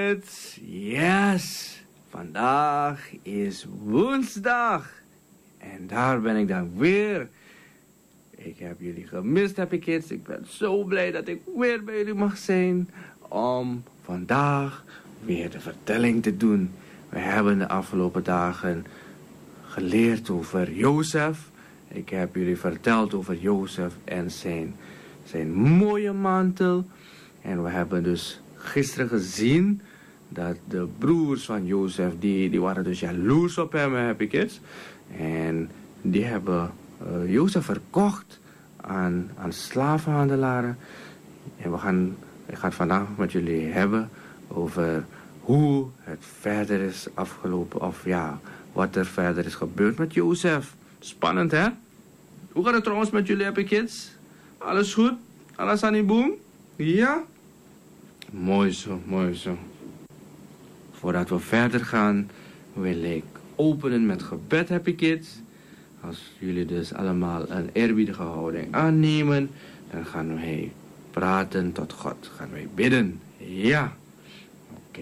kids. Yes, vandaag is woensdag. En daar ben ik dan weer. Ik heb jullie gemist, happy kids. Ik ben zo blij dat ik weer bij jullie mag zijn. Om vandaag weer de vertelling te doen. We hebben de afgelopen dagen geleerd over Jozef. Ik heb jullie verteld over Jozef en zijn mooie mantel. En we hebben dus gisteren gezien dat de broers van Jozef, die waren dus jaloers op hem, happy kids. En die hebben Jozef verkocht aan slavenhandelaren. En ik ga het vandaag met jullie hebben over hoe het verder is afgelopen. Of ja, wat er verder is gebeurd met Jozef. Spannend, hè? Hoe gaat het trouwens met jullie, happy kids? Alles goed? Alles aan die boom? Ja? Mooi zo, mooi zo. Voordat we verder gaan, wil ik openen met gebed, happy kids. Als jullie dus allemaal een eerbiedige houding aannemen, dan gaan wij praten tot God. Gaan wij bidden. Ja. Oké.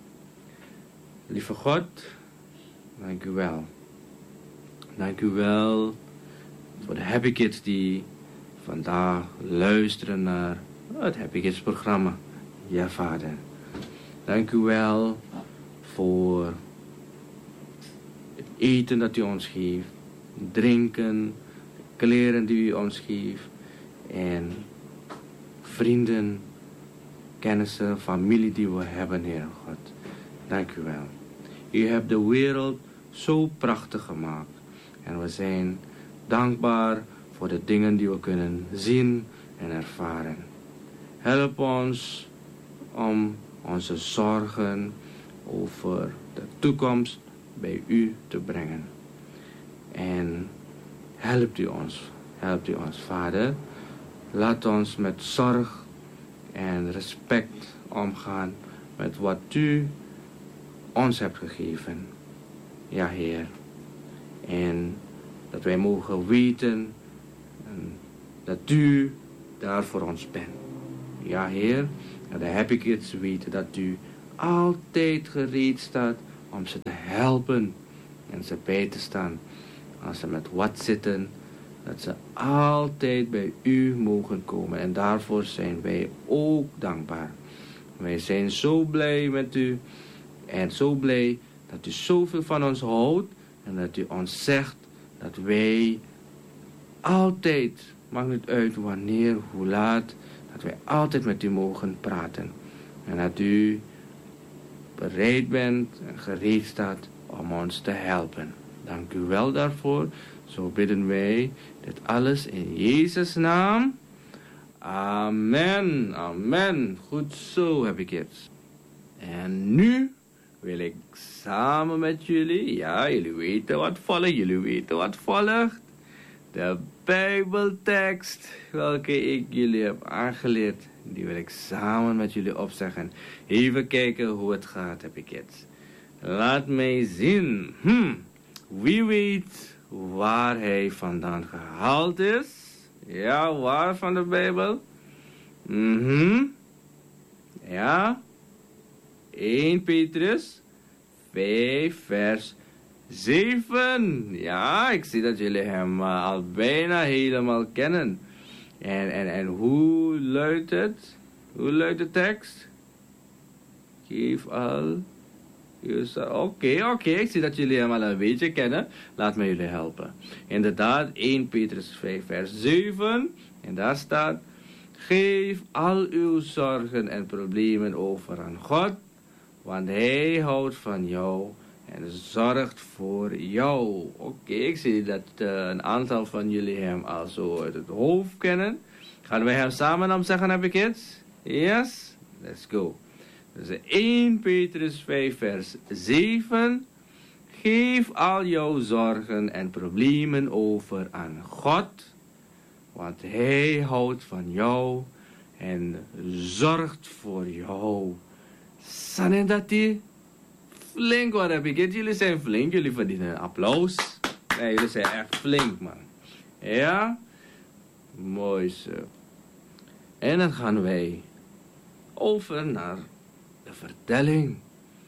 Lieve God, dank u wel. Dank u wel voor de happy kids die vandaag luisteren naar het Happy Kids programma. Ja, Vader. Dank u wel voor het eten dat u ons geeft, drinken, kleren die u ons geeft en vrienden, kennissen, familie die we hebben, Heer God. Dank u wel. U hebt de wereld zo prachtig gemaakt en we zijn dankbaar voor de dingen die we kunnen zien en ervaren. Help ons om onze zorgen over de toekomst bij u te brengen. En helpt u ons, Vader. Laat ons met zorg en respect omgaan met wat u ons hebt gegeven. Ja, Heer. En dat wij mogen weten dat u daar voor ons bent. Ja, Heer. En de happy kids weten dat u altijd gereed staat om ze te helpen en ze bij te staan. Als ze met wat zitten, dat ze altijd bij u mogen komen. En daarvoor zijn wij ook dankbaar. Wij zijn zo blij met u en zo blij dat u zoveel van ons houdt en dat u ons zegt dat wij altijd, maakt niet uit wanneer, hoe laat, dat wij altijd met u mogen praten. En dat u bereid bent en gereed staat om ons te helpen. Dank u wel daarvoor. Zo bidden wij dit alles in Jezus' naam. Amen. Amen. Goed zo, happy kids. En nu wil ik samen met jullie, ja, jullie weten wat volgt. De Bijbeltekst, welke ik jullie heb aangeleerd, die wil ik samen met jullie opzeggen. Even kijken hoe het gaat, happy kids. Laat mij zien. Wie weet waar hij vandaan gehaald is? Ja, waar van de Bijbel? Ja. 1 Petrus 5 vers 7. Ja, ik zie dat jullie hem al bijna helemaal kennen. En hoe luidt het? Hoe luidt de tekst? Geef al. Oké, ik zie dat jullie hem al een beetje kennen. Laat me jullie helpen. Inderdaad, 1 Petrus 5 vers 7. En daar staat: geef al uw zorgen en problemen over aan God, want hij houdt van jou en zorgt voor jou. Oké, ik zie dat een aantal van jullie hem al zo uit het hoofd kennen. Gaan wij hem samen opzeggen, happy kids? Yes? Let's go. Dus 1 Petrus 5 vers 7. Geef al jouw zorgen en problemen over aan God, want hij houdt van jou en zorgt voor jou. Sanendati, flink hoor, heb ik het. Jullie zijn flink, jullie verdienen een applaus. Nee, jullie zijn echt flink, man. Ja? Mooi zo. En dan gaan wij over naar de vertelling.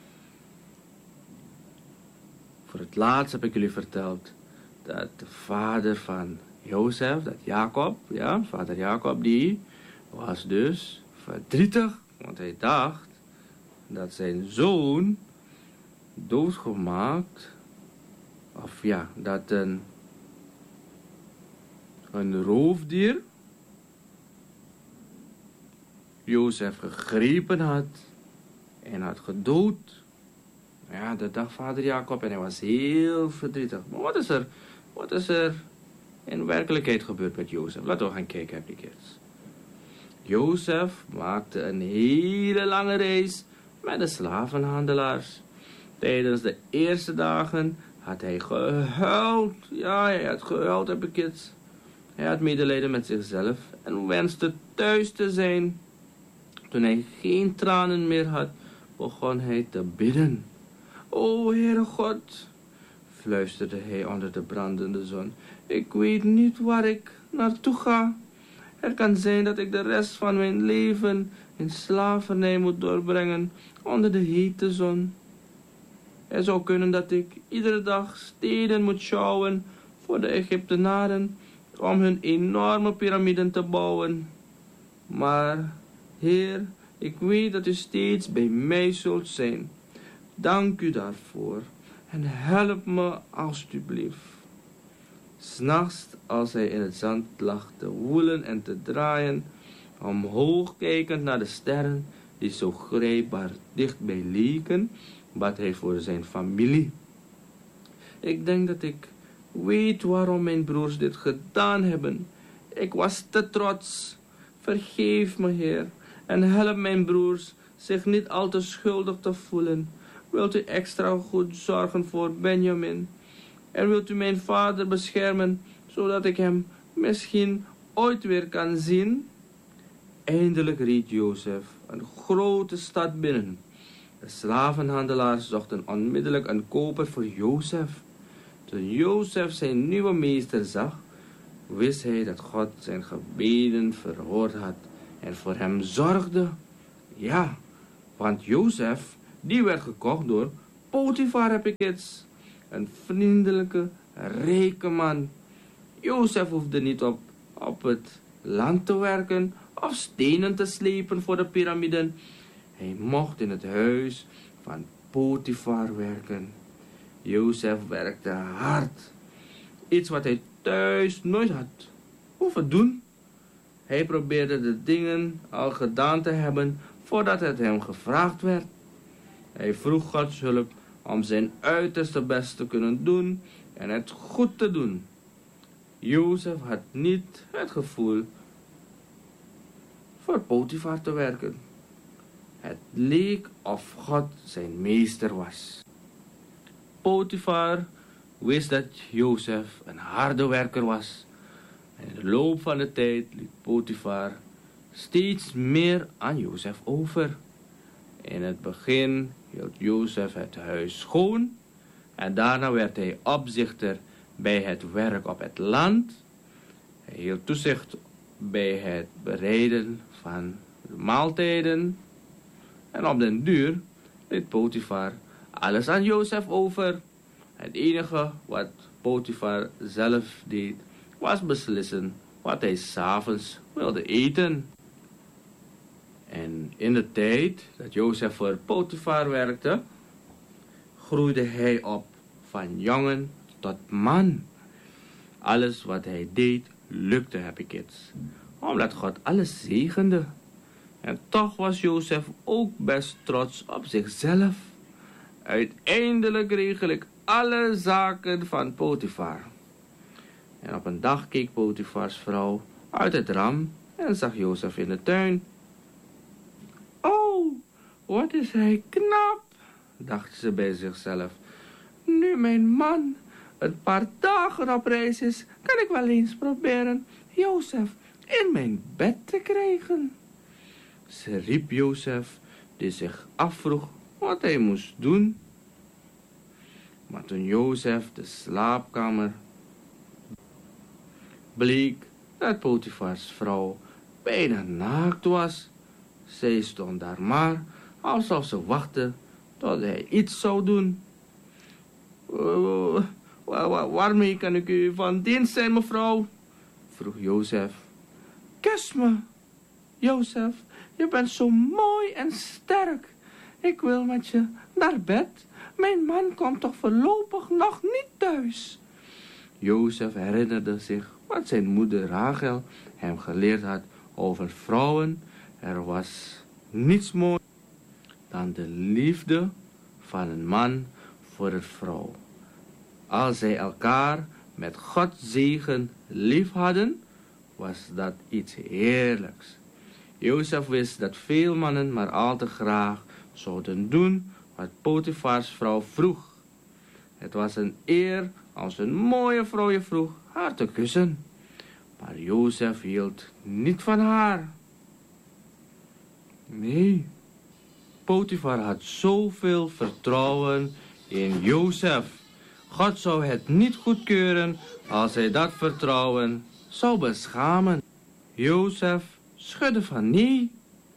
Voor het laatst heb ik jullie verteld dat de vader van Jozef, dat Jacob, ja, vader Jacob, die was dus verdrietig. Want hij dacht dat zijn zoon doodgemaakt, of ja, dat een roofdier Jozef gegrepen had en had gedood. Ja, dat dacht vader Jacob en hij was heel verdrietig. Maar wat is er in werkelijkheid gebeurd met Jozef? Laten we gaan kijken, happy kids. Jozef maakte een hele lange reis met de slavenhandelaars. Tijdens de eerste dagen had hij gehuild. Ja, hij had gehuild, happy kids. Hij had medelijden met zichzelf en wenste thuis te zijn. Toen hij geen tranen meer had, begon hij te bidden. O Heere God, fluisterde hij onder de brandende zon. Ik weet niet waar ik naartoe ga. Het kan zijn dat ik de rest van mijn leven in slavernij moet doorbrengen onder de hete zon. Het zou kunnen dat ik iedere dag steden moet sjouwen voor de Egyptenaren om hun enorme piramiden te bouwen. Maar, Heer, ik weet dat u steeds bij mij zult zijn. Dank u daarvoor en help me alstublieft. 's Nachts, als hij in het zand lag te woelen en te draaien, omhoog kijkend naar de sterren die zo grijpbaar dichtbij leken, bad hij voor zijn familie. Ik denk dat ik weet waarom mijn broers dit gedaan hebben. Ik was te trots. Vergeef me, Heer, en help mijn broers zich niet al te schuldig te voelen. Wilt u extra goed zorgen voor Benjamin? En wilt u mijn vader beschermen, zodat ik hem misschien ooit weer kan zien? Eindelijk reed Jozef een grote stad binnen. De slavenhandelaars zochten onmiddellijk een koper voor Jozef. Toen Jozef zijn nieuwe meester zag, wist hij dat God zijn gebeden verhoord had en voor hem zorgde. Ja, want Jozef, die werd gekocht door Potifar, heb ik het. Een vriendelijke, rijke man. Jozef hoefde niet op het land te werken of stenen te slepen voor de piramiden. Hij mocht in het huis van Potifar werken. Jozef werkte hard. Iets wat hij thuis nooit had hoeven doen. Hij probeerde de dingen al gedaan te hebben voordat het hem gevraagd werd. Hij vroeg Gods hulp om zijn uiterste best te kunnen doen en het goed te doen. Jozef had niet het gevoel voor Potifar te werken. Het leek of God zijn meester was. Potifar wist dat Jozef een harde werker was. En in de loop van de tijd liet Potifar steeds meer aan Jozef over. In het begin hield Jozef het huis schoon en daarna werd hij opzichter bij het werk op het land. Hij hield toezicht bij het bereiden van de maaltijden. En op den duur liet Potifar alles aan Jozef over. Het enige wat Potifar zelf deed, was beslissen wat hij 's avonds wilde eten. En in de tijd dat Jozef voor Potifar werkte, groeide hij op van jongen tot man. Alles wat hij deed, lukte, happy kids. Omdat God alles zegende. En toch was Jozef ook best trots op zichzelf. Uiteindelijk regel ik alle zaken van Potifar. En op een dag keek Potifars vrouw uit het raam en zag Jozef in de tuin. Oh, wat is hij knap, dacht ze bij zichzelf. Nu mijn man een paar dagen op reis is, kan ik wel eens proberen Jozef in mijn bed te krijgen. Ze riep Jozef, die zich afvroeg wat hij moest doen. Maar toen Jozef de slaapkamer bleek dat Potifars vrouw bijna naakt was. Zij stond daar maar alsof ze wachtte tot hij iets zou doen. Waarmee kan ik u van dienst zijn, mevrouw? Vroeg Jozef. Kus me, Jozef. Je bent zo mooi en sterk. Ik wil met je naar bed. Mijn man komt toch voorlopig nog niet thuis. Jozef herinnerde zich wat zijn moeder Rachel hem geleerd had over vrouwen. Er was niets mooier dan de liefde van een man voor een vrouw. Als zij elkaar met Gods zegen lief hadden, was dat iets heerlijks. Jozef wist dat veel mannen maar al te graag zouden doen wat Potifars vrouw vroeg. Het was een eer als een mooie vrouw je vroeg haar te kussen. Maar Jozef hield niet van haar. Nee, Potifar had zoveel vertrouwen in Jozef. God zou het niet goedkeuren als hij dat vertrouwen zou beschamen. Jozef schudde van nee.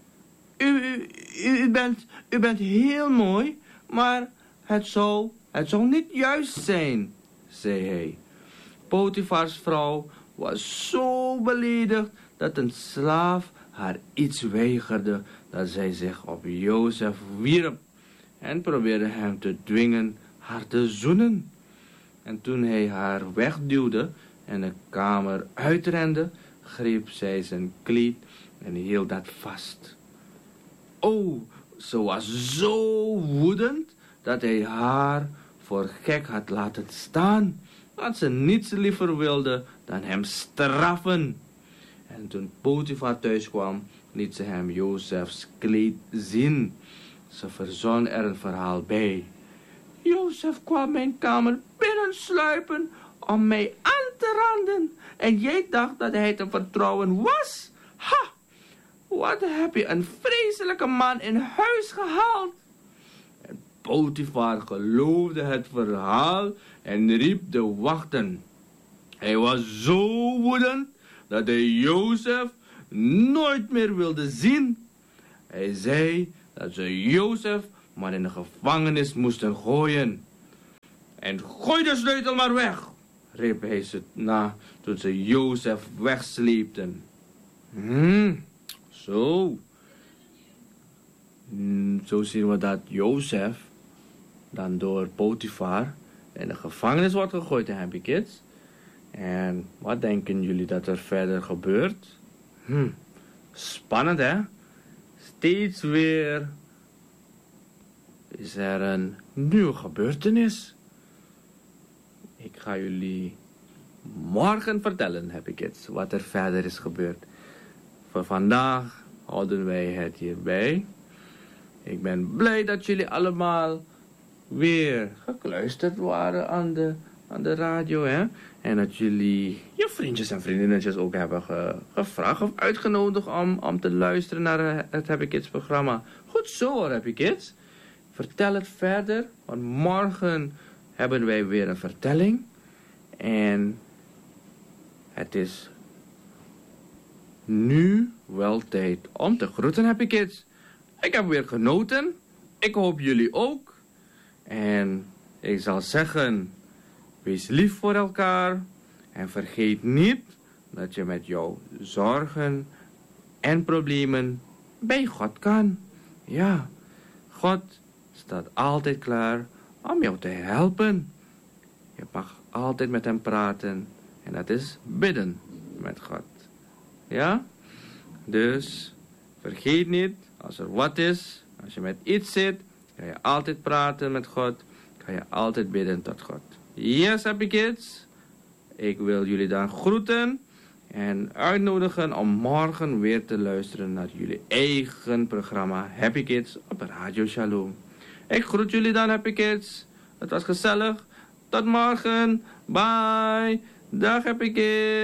U bent heel mooi, maar het zou niet juist zijn, zei hij. Potifars vrouw was zo beledigd dat een slaaf haar iets weigerde, dat zij zich op Jozef wierp en probeerde hem te dwingen haar te zoenen. En toen hij haar wegduwde en de kamer uitrende, greep zij zijn kleed en hield dat vast. Oh, ze was zo woedend dat hij haar voor gek had laten staan, dat ze niets liever wilde dan hem straffen. En toen Potifar thuis kwam, liet ze hem Jozefs kleed zien. Ze verzon er een verhaal bij. Jozef kwam mijn kamer binnensluipen om mij aan te randen. En jij dacht dat hij te vertrouwen was? Ha! Wat heb je een vreselijke man in huis gehaald? En Potifar geloofde het verhaal en riep de wachten. Hij was zo woedend dat hij Jozef nooit meer wilde zien. Hij zei dat ze Jozef maar in de gevangenis moesten gooien. En gooi de sleutel maar weg, riep hij ze na toen ze Jozef wegsleepten. Zo zien we dat Jozef dan door Potifar in de gevangenis wordt gegooid, happy kids. En wat denken jullie dat er verder gebeurt? Spannend, hè? Steeds weer is er een nieuwe gebeurtenis. Ik ga jullie morgen vertellen, happy kids, wat er verder is gebeurd. Voor vandaag houden wij het hierbij. Ik ben blij dat jullie allemaal weer gekluisterd waren aan de radio, hè? En dat jullie je vriendjes en vriendinnetjes ook hebben gevraagd of uitgenodigd om te luisteren naar het Happy Kids programma. Goed zo hoor, Happy Kids. Vertel het verder, want morgen hebben wij weer een vertelling. En het is nu wel tijd om te groeten, Happy Kids. Ik heb weer genoten. Ik hoop jullie ook. En ik zal zeggen, wees lief voor elkaar. En vergeet niet dat je met jouw zorgen en problemen bij God kan. Ja, God staat altijd klaar om jou te helpen. Je mag altijd met hem praten. En dat is bidden met God. Ja? Dus vergeet niet, als er wat is, als je met iets zit, kan je altijd praten met God. Kan je altijd bidden tot God. Yes, happy kids. Ik wil jullie dan groeten en uitnodigen om morgen weer te luisteren naar jullie eigen programma Happy Kids op Radio Shalom. Ik groet jullie dan, happy kids. Het was gezellig. Tot morgen. Bye. Dag, happy kids.